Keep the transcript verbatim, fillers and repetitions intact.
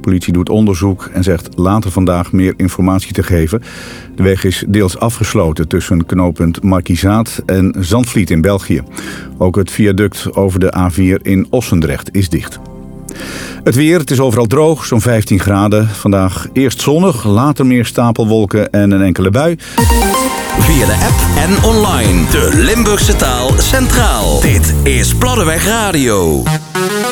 politie doet onderzoek en zegt later vandaag meer informatie te geven. De weg is deels afgesloten tussen knooppunt Markizaat en Zandvliet in België. Ook het viaduct over de A vier in Ossendrecht is dicht. Het weer, het is overal droog, zo'n vijftien graden. Vandaag eerst zonnig, later meer stapelwolken en een enkele bui. Via de app en online. De Limburgse taal centraal. Dit is Platteweg Radio.